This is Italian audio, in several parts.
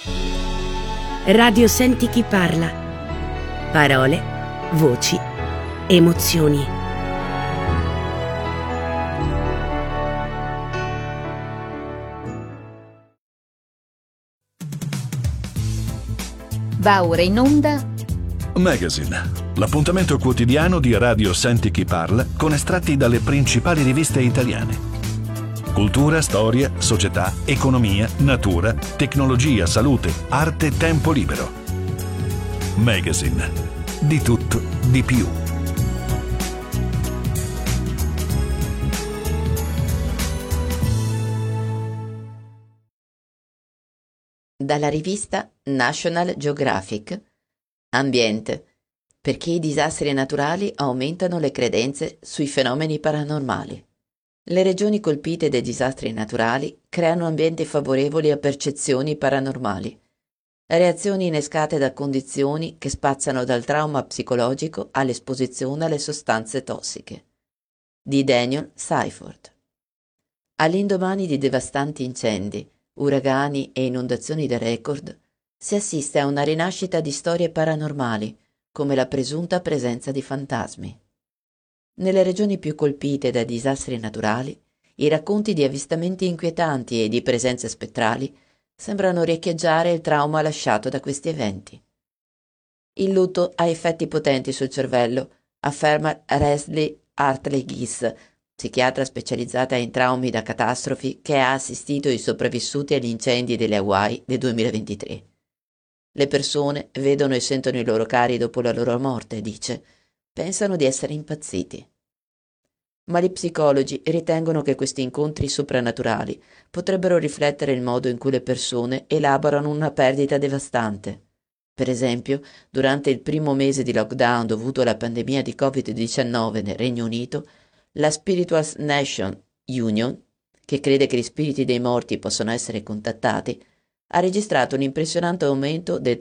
Radio Senti chi parla. Parole, voci, emozioni. Va ora in onda Magazine, l'appuntamento quotidiano di Radio Senti chi parla con estratti dalle principali riviste italiane. Cultura, storia, società, economia, natura, tecnologia, salute, arte, tempo libero. Magazine, di tutto, di più. dalla rivista National Geographic. Ambiente. Perché i disastri naturali aumentano le credenze sui fenomeni paranormali. Le regioni colpite dai disastri naturali creano ambienti favorevoli a percezioni paranormali. Reazioni innescate da condizioni che spaziano dal trauma psicologico all'esposizione alle sostanze tossiche. Di Daniel Seifert. All'indomani di devastanti incendi, uragani e inondazioni da record, si assiste a una rinascita di storie paranormali, come la presunta presenza di fantasmi. Nelle regioni più colpite da disastri naturali, i racconti di avvistamenti inquietanti e di presenze spettrali sembrano riecheggiare il trauma lasciato da questi eventi. Il lutto ha effetti potenti sul cervello, afferma Leslie Hartley Gies, psichiatra specializzata in traumi da catastrofi che ha assistito i sopravvissuti agli incendi delle Hawaii del 2023. Le persone vedono e sentono i loro cari dopo la loro morte, dice. Pensano di essere impazziti. Ma gli psicologi ritengono che questi incontri soprannaturali potrebbero riflettere il modo in cui le persone elaborano una perdita devastante. Per esempio, durante il primo mese di lockdown dovuto alla pandemia di Covid-19 nel Regno Unito, la Spiritual Nation Union, che crede che gli spiriti dei morti possano essere contattati, ha registrato un impressionante aumento del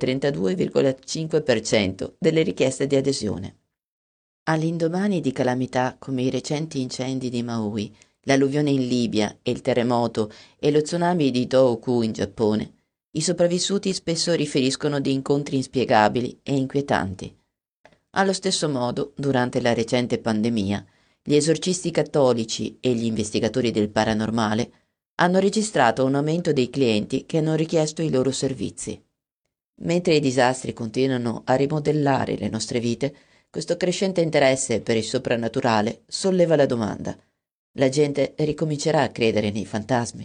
32,5% delle richieste di adesione. All'indomani di calamità come i recenti incendi di Maui, l'alluvione in Libia e il terremoto e lo tsunami di Tohoku in Giappone, i sopravvissuti spesso riferiscono di incontri inspiegabili e inquietanti. Allo stesso modo, durante la recente pandemia, gli esorcisti cattolici e gli investigatori del paranormale hanno registrato un aumento dei clienti che hanno richiesto i loro servizi. Mentre i disastri continuano a rimodellare le nostre vite, questo crescente interesse per il soprannaturale solleva la domanda: la gente ricomincerà a credere nei fantasmi?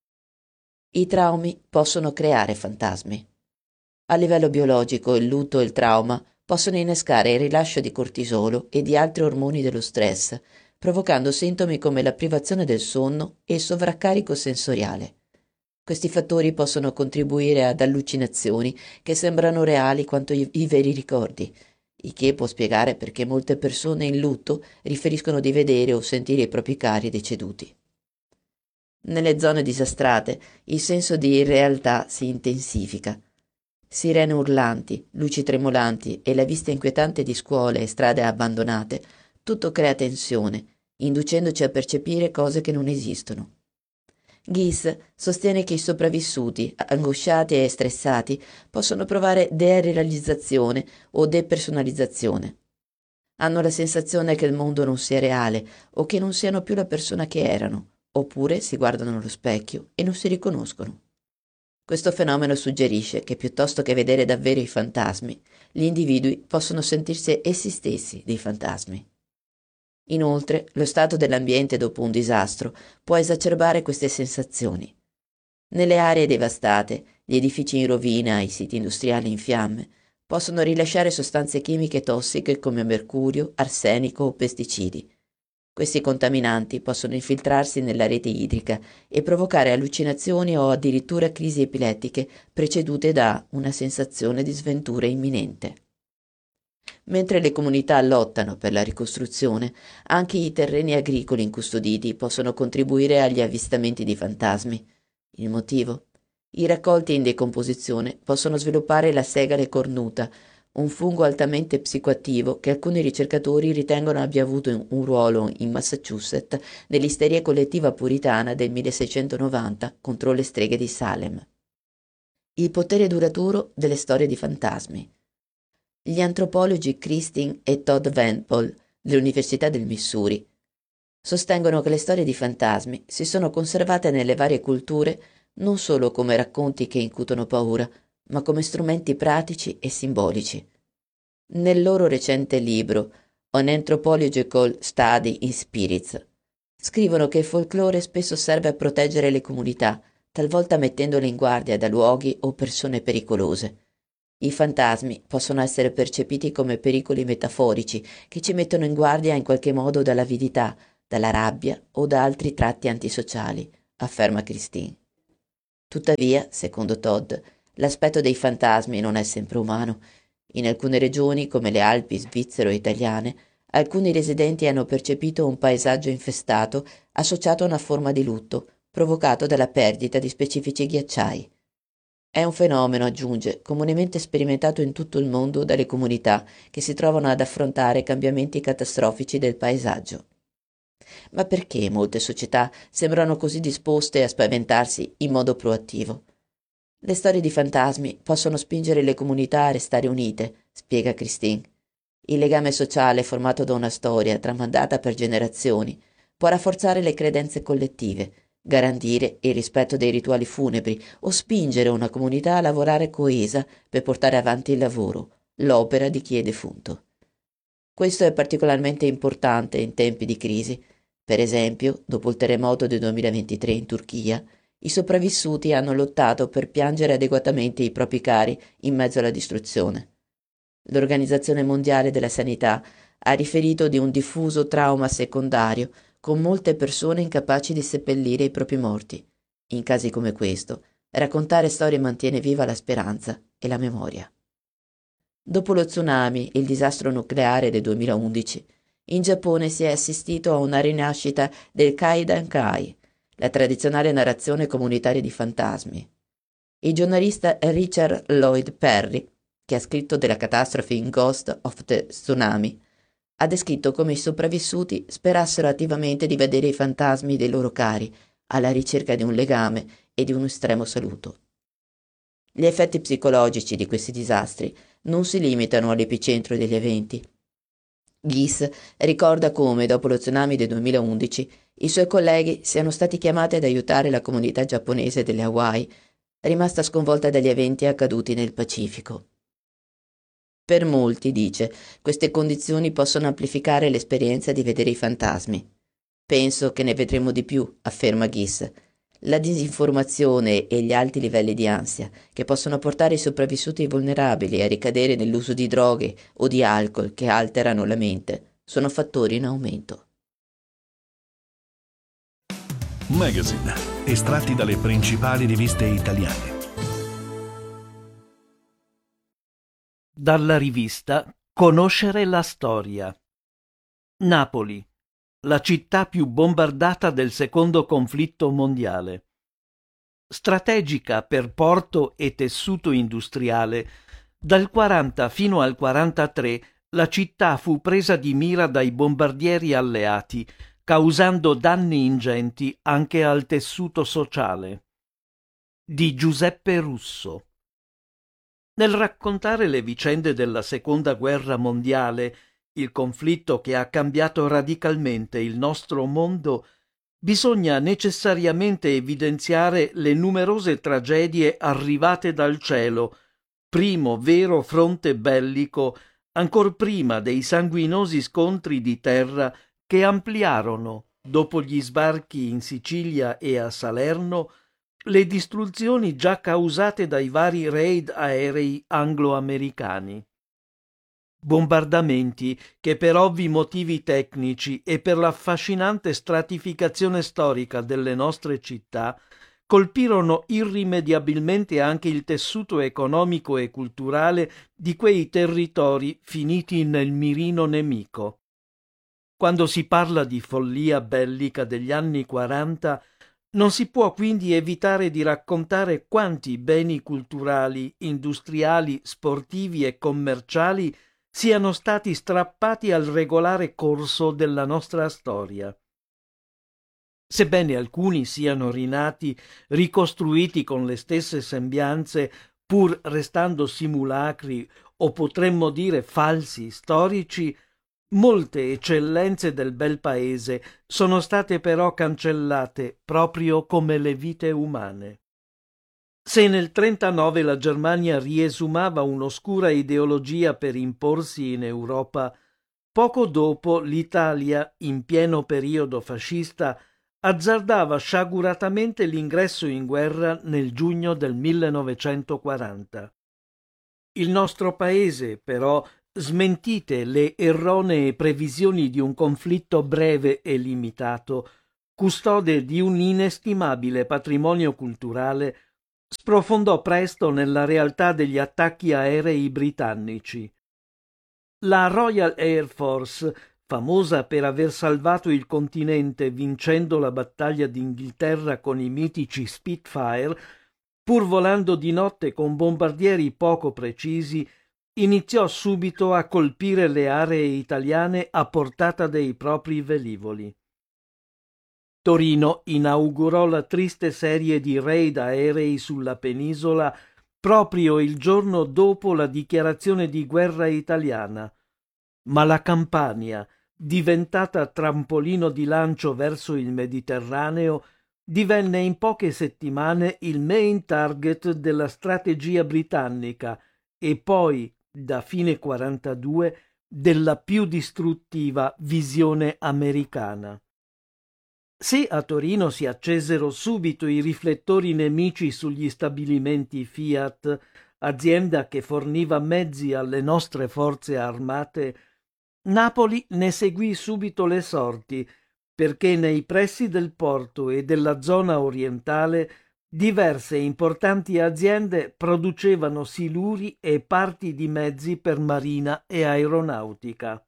I traumi possono creare fantasmi. A livello biologico, il lutto e il trauma possono innescare il rilascio di cortisolo e di altri ormoni dello stress, provocando sintomi come la privazione del sonno e il sovraccarico sensoriale. Questi fattori possono contribuire ad allucinazioni che sembrano reali quanto i veri ricordi, il che può spiegare perché molte persone in lutto riferiscono di vedere o sentire i propri cari deceduti. Nelle zone disastrate il senso di irrealtà si intensifica. Sirene urlanti, luci tremolanti e la vista inquietante di scuole e strade abbandonate, tutto crea tensione, inducendoci a percepire cose che non esistono. Gies sostiene che i sopravvissuti, angosciati e stressati, possono provare derealizzazione o depersonalizzazione. Hanno la sensazione che il mondo non sia reale o che non siano più la persona che erano, oppure si guardano allo specchio e non si riconoscono. Questo fenomeno suggerisce che piuttosto che vedere davvero i fantasmi, gli individui possono sentirsi essi stessi dei fantasmi. Inoltre, lo stato dell'ambiente dopo un disastro può esacerbare queste sensazioni. Nelle aree devastate, gli edifici in rovina e i siti industriali in fiamme possono rilasciare sostanze chimiche tossiche come mercurio, arsenico o pesticidi. Questi contaminanti possono infiltrarsi nella rete idrica e provocare allucinazioni o addirittura crisi epilettiche precedute da una sensazione di sventura imminente. Mentre le comunità lottano per la ricostruzione, anche i terreni agricoli incustoditi possono contribuire agli avvistamenti di fantasmi. Il motivo? I raccolti in decomposizione possono sviluppare la segale cornuta, un fungo altamente psicoattivo che alcuni ricercatori ritengono abbia avuto un ruolo in Massachusetts nell'isteria collettiva puritana del 1690 contro le streghe di Salem. Il potere duraturo delle storie di fantasmi. Gli antropologi Christine e Todd Van Pol dell'Università del Missouri sostengono che le storie di fantasmi si sono conservate nelle varie culture non solo come racconti che incutono paura, ma come strumenti pratici e simbolici. Nel loro recente libro An Anthropological Study in Spirits scrivono che il folklore spesso serve a proteggere le comunità, talvolta mettendole in guardia da luoghi o persone pericolose. I fantasmi possono essere percepiti come pericoli metaforici che ci mettono in guardia in qualche modo dall'avidità, dalla rabbia o da altri tratti antisociali, afferma Christine. Tuttavia, secondo Todd, l'aspetto dei fantasmi non è sempre umano. In alcune regioni, come le Alpi svizzero-italiane, alcuni residenti hanno percepito un paesaggio infestato associato a una forma di lutto, provocato dalla perdita di specifici ghiacciai. È un fenomeno, aggiunge, comunemente sperimentato in tutto il mondo dalle comunità che si trovano ad affrontare cambiamenti catastrofici del paesaggio. Ma perché molte società sembrano così disposte a spaventarsi in modo proattivo? Le storie di fantasmi possono spingere le comunità a restare unite, spiega Christine. Il legame sociale formato da una storia tramandata per generazioni può rafforzare le credenze collettive, garantire il rispetto dei rituali funebri o spingere una comunità a lavorare coesa per portare avanti il lavoro, l'opera di chi è defunto. Questo è particolarmente importante in tempi di crisi. Per esempio, dopo il terremoto del 2023 in Turchia, i sopravvissuti hanno lottato per piangere adeguatamente i propri cari in mezzo alla distruzione. L'Organizzazione Mondiale della Sanità ha riferito di un diffuso trauma secondario, con molte persone incapaci di seppellire i propri morti. In casi come questo, raccontare storie mantiene viva la speranza e la memoria. Dopo lo tsunami e il disastro nucleare del 2011, in Giappone si è assistito a una rinascita del Kaidankai, la tradizionale narrazione comunitaria di fantasmi. Il giornalista Richard Lloyd Perry, che ha scritto della catastrofe in Ghost of the Tsunami, ha descritto come i sopravvissuti sperassero attivamente di vedere i fantasmi dei loro cari, alla ricerca di un legame e di un estremo saluto. Gli effetti psicologici di questi disastri non si limitano all'epicentro degli eventi. Gies ricorda come, dopo lo tsunami del 2011, i suoi colleghi siano stati chiamati ad aiutare la comunità giapponese delle Hawaii, rimasta sconvolta dagli eventi accaduti nel Pacifico. Per molti, dice, queste condizioni possono amplificare l'esperienza di vedere i fantasmi. Penso che ne vedremo di più, afferma Gies. La disinformazione e gli alti livelli di ansia, che possono portare i sopravvissuti vulnerabili a ricadere nell'uso di droghe o di alcol che alterano la mente, sono fattori in aumento. Magazine, estratti dalle principali riviste italiane. Dalla rivista Conoscere la storia. Napoli, la città più bombardata del secondo conflitto mondiale. Strategica per porto e tessuto industriale, dal 40 fino al 43 la città fu presa di mira dai bombardieri alleati, causando danni ingenti anche al tessuto sociale. Di Giuseppe Russo. Nel raccontare le vicende della Seconda Guerra Mondiale, il conflitto che ha cambiato radicalmente il nostro mondo, bisogna necessariamente evidenziare le numerose tragedie arrivate dal cielo, primo vero fronte bellico, ancor prima dei sanguinosi scontri di terra che ampliarono, dopo gli sbarchi in Sicilia e a Salerno, le distruzioni già causate dai vari raid aerei anglo-americani. Bombardamenti che per ovvi motivi tecnici e per l'affascinante stratificazione storica delle nostre città colpirono irrimediabilmente anche il tessuto economico e culturale di quei territori finiti nel mirino nemico. Quando si parla di follia bellica degli anni 40, non si può quindi evitare di raccontare quanti beni culturali, industriali, sportivi e commerciali siano stati strappati al regolare corso della nostra storia. sebbene alcuni siano rinati, ricostruiti con le stesse sembianze, pur restando simulacri o potremmo dire falsi storici, molte eccellenze del bel paese sono state però cancellate proprio come le vite umane. Se nel 1939 la Germania riesumava un'oscura ideologia per imporsi in Europa, poco dopo l'Italia, in pieno periodo fascista, azzardava sciaguratamente l'ingresso in guerra nel giugno del 1940. Il nostro paese, però, smentite le erronee previsioni di un conflitto breve e limitato, custode di un inestimabile patrimonio culturale, sprofondò presto nella realtà degli attacchi aerei britannici. La Royal Air Force, famosa per aver salvato il continente vincendo la battaglia d'Inghilterra con i mitici Spitfire, pur volando di notte con bombardieri poco precisi, iniziò subito a colpire le aree italiane a portata dei propri velivoli. Torino inaugurò la triste serie di raid aerei sulla penisola proprio il giorno dopo la dichiarazione di guerra italiana, ma la Campania, diventata trampolino di lancio verso il Mediterraneo, divenne in poche settimane il main target della strategia britannica e poi, da fine 42, della più distruttiva visione americana. Se a Torino si accesero subito i riflettori nemici sugli stabilimenti Fiat, azienda che forniva mezzi alle nostre forze armate, Napoli ne seguì subito le sorti, perché nei pressi del porto e della zona orientale diverse importanti aziende producevano siluri e parti di mezzi per marina e aeronautica.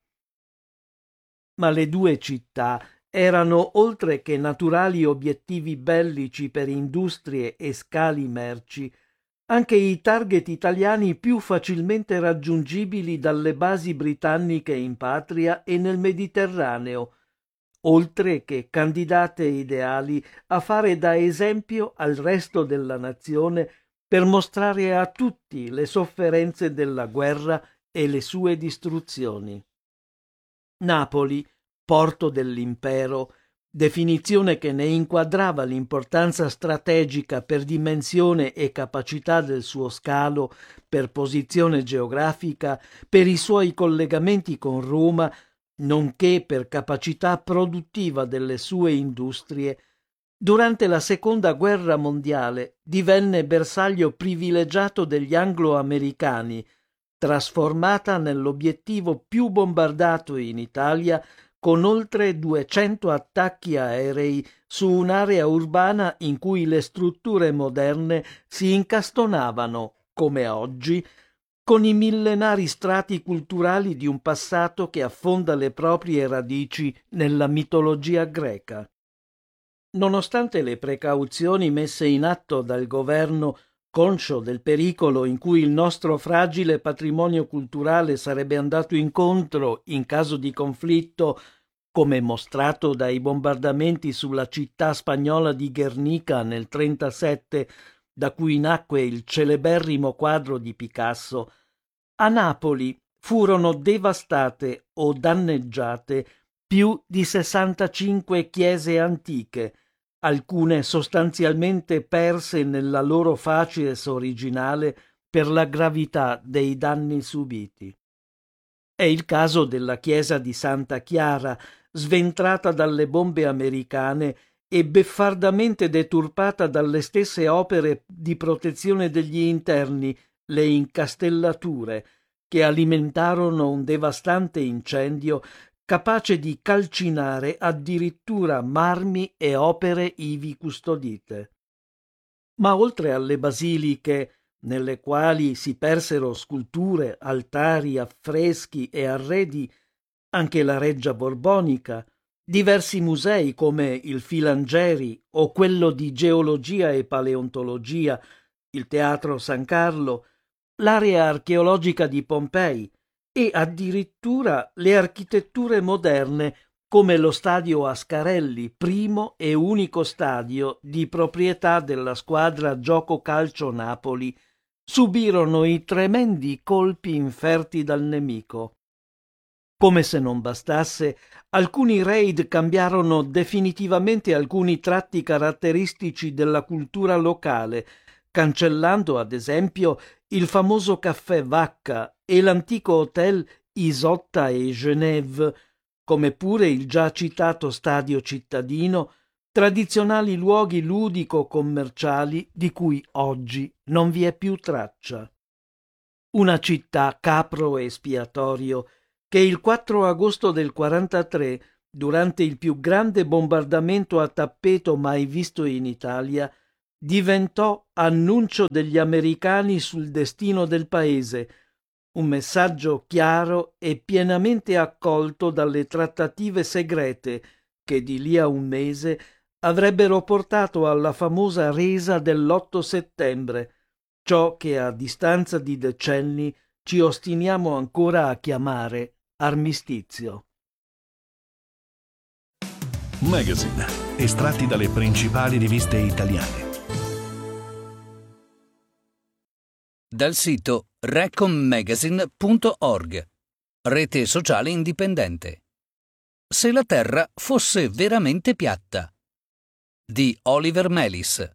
Ma le due città erano, oltre che naturali obiettivi bellici per industrie e scali merci, anche i target italiani più facilmente raggiungibili dalle basi britanniche in patria e nel Mediterraneo, oltre che candidate ideali a fare da esempio al resto della nazione per mostrare a tutti le sofferenze della guerra e le sue distruzioni. Napoli, porto dell'impero, definizione che ne inquadrava l'importanza strategica per dimensione e capacità del suo scalo, per posizione geografica, per i suoi collegamenti con Roma, nonché per capacità produttiva delle sue industrie, durante la Seconda Guerra Mondiale divenne bersaglio privilegiato degli anglo-americani, trasformata nell'obiettivo più bombardato in Italia con oltre 200 attacchi aerei su un'area urbana in cui le strutture moderne si incastonavano, come oggi, con i millenari strati culturali di un passato che affonda le proprie radici nella mitologia greca. Nonostante le precauzioni messe in atto dal governo, conscio del pericolo in cui il nostro fragile patrimonio culturale sarebbe andato incontro in caso di conflitto, come mostrato dai bombardamenti sulla città spagnola di Guernica nel 1937, da cui nacque il celeberrimo quadro di Picasso, a Napoli furono devastate o danneggiate più di 65 chiese antiche, alcune sostanzialmente perse nella loro facies originale per la gravità dei danni subiti. È il caso della chiesa di Santa Chiara, sventrata dalle bombe americane e beffardamente deturpata dalle stesse opere di protezione degli interni, le incastellature, che alimentarono un devastante incendio capace di calcinare addirittura marmi e opere ivi custodite. Ma oltre alle basiliche, nelle quali si persero sculture, altari, affreschi e arredi, anche la Reggia Borbonica, diversi musei come il Filangieri o quello di Geologia e Paleontologia, il Teatro San Carlo, l'area archeologica di Pompei e addirittura le architetture moderne come lo stadio Ascarelli, primo e unico stadio di proprietà della squadra Gioco Calcio Napoli, subirono i tremendi colpi inferti dal nemico. Come se non bastasse, alcuni raid cambiarono definitivamente alcuni tratti caratteristici della cultura locale, cancellando ad esempio il famoso caffè Vacca e l'antico hotel Isotta e Genève, come pure il già citato stadio cittadino, tradizionali luoghi ludico-commerciali di cui oggi non vi è più traccia. Una città capro espiatorio che il 4 agosto del 43, durante il più grande bombardamento a tappeto mai visto in Italia, diventò annuncio degli americani sul destino del paese, un messaggio chiaro e pienamente accolto dalle trattative segrete che di lì a un mese avrebbero portato alla famosa resa dell'8 settembre, ciò che a distanza di decenni ci ostiniamo ancora a chiamare armistizio. Magazine, estratti dalle principali riviste italiane. Dal sito recommagazine.org, rete sociale indipendente. Se la Terra fosse veramente piatta, di Oliver Melis.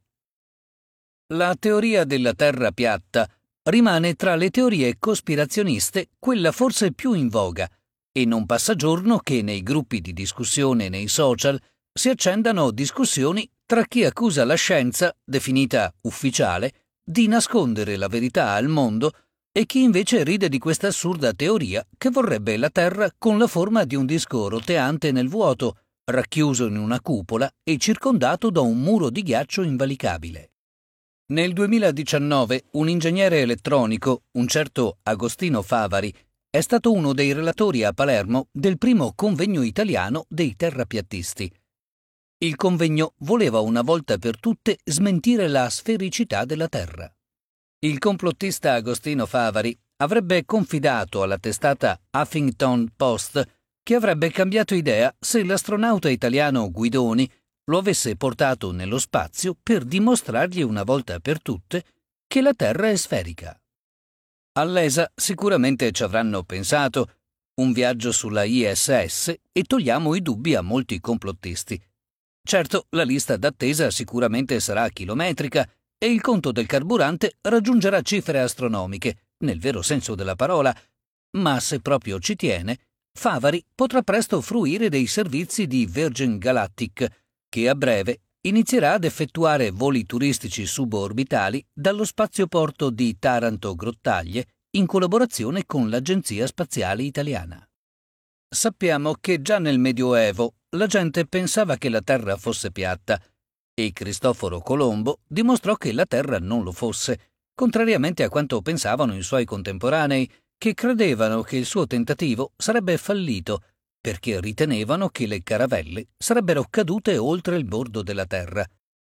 La teoria della Terra piatta rimane tra le teorie cospirazioniste quella forse più in voga, e non passa giorno che nei gruppi di discussione nei social si accendano discussioni tra chi accusa la scienza, definita ufficiale, di nascondere la verità al mondo, e chi invece ride di questa assurda teoria che vorrebbe la Terra con la forma di un disco roteante nel vuoto, racchiuso in una cupola e circondato da un muro di ghiaccio invalicabile. Nel 2019 un ingegnere elettronico, un certo Agostino Favari, è stato uno dei relatori a Palermo del primo convegno italiano dei terrapiattisti. Il convegno voleva una volta per tutte smentire la sfericità della Terra. Il complottista Agostino Favari avrebbe confidato alla testata Huffington Post che avrebbe cambiato idea se l'astronauta italiano Guidoni lo avesse portato nello spazio per dimostrargli una volta per tutte che la Terra è sferica. All'ESA sicuramente ci avranno pensato, un viaggio sulla ISS, e togliamo i dubbi a molti complottisti. Certo, la lista d'attesa sicuramente sarà chilometrica e il conto del carburante raggiungerà cifre astronomiche, nel vero senso della parola, ma se proprio ci tiene, Favari potrà presto fruire dei servizi di Virgin Galactic, che a breve inizierà ad effettuare voli turistici suborbitali dallo spazioporto di Taranto-Grottaglie in collaborazione con l'Agenzia Spaziale Italiana. Sappiamo che già nel Medioevo la gente pensava che la Terra fosse piatta e Cristoforo Colombo dimostrò che la Terra non lo fosse, contrariamente a quanto pensavano i suoi contemporanei, che credevano che il suo tentativo sarebbe fallito perché ritenevano che le caravelle sarebbero cadute oltre il bordo della Terra.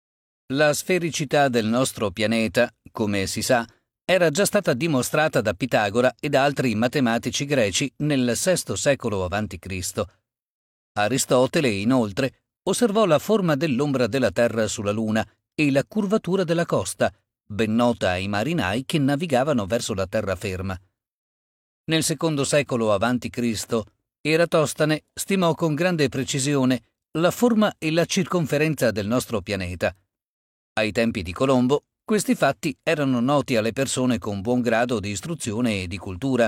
La sfericità del nostro pianeta, come si sa, era già stata dimostrata da Pitagora e da altri matematici greci nel VI secolo a.C. Aristotele, inoltre, osservò la forma dell'ombra della Terra sulla Luna e la curvatura della costa, ben nota ai marinai che navigavano verso la terraferma. Nel II secolo a.C., Eratostane stimò con grande precisione la forma e la circonferenza del nostro pianeta. Ai tempi di Colombo, questi fatti erano noti alle persone con buon grado di istruzione e di cultura.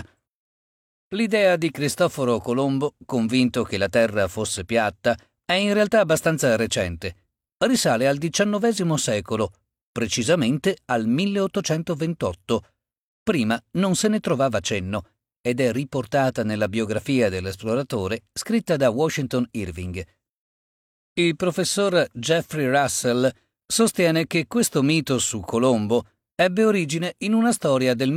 L'idea di Cristoforo Colombo, convinto che la Terra fosse piatta, è in realtà abbastanza recente. Risale al XIX secolo, precisamente al 1828. Prima non se ne trovava cenno, ed è riportata nella biografia dell'esploratore scritta da Washington Irving. Il professor Jeffrey Russell sostiene che questo mito su Colombo ebbe origine in una storia del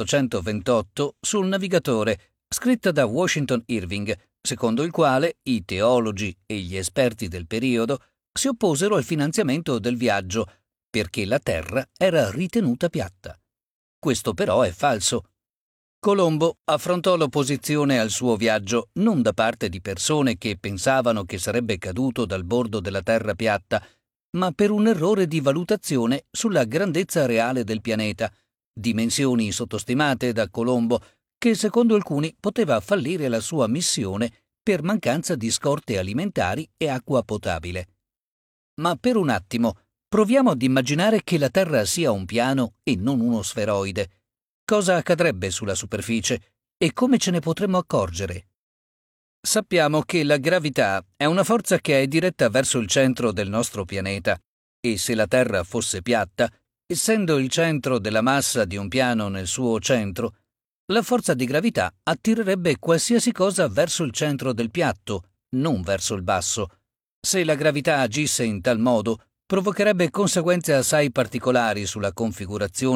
1828 sul navigatore, scritta da Washington Irving, secondo il quale i teologi e gli esperti del periodo si opposero al finanziamento del viaggio perché la Terra era ritenuta piatta. Questo però è falso. Colombo affrontò l'opposizione al suo viaggio non da parte di persone che pensavano che sarebbe caduto dal bordo della terra piatta, ma per un errore di valutazione sulla grandezza reale del pianeta, dimensioni sottostimate da Colombo, che secondo alcuni poteva fallire la sua missione per mancanza di scorte alimentari e acqua potabile. Ma per un attimo proviamo ad immaginare che la Terra sia un piano e non uno sferoide. Cosa accadrebbe sulla superficie e come ce ne potremmo accorgere? Sappiamo che la gravità è una forza che è diretta verso il centro del nostro pianeta e se la Terra fosse piatta, essendo il centro della massa di un piano nel suo centro, la forza di gravità attirerebbe qualsiasi cosa verso il centro del piatto, non verso il basso. Se la gravità agisse in tal modo, provocherebbe conseguenze assai particolari sulla configurazione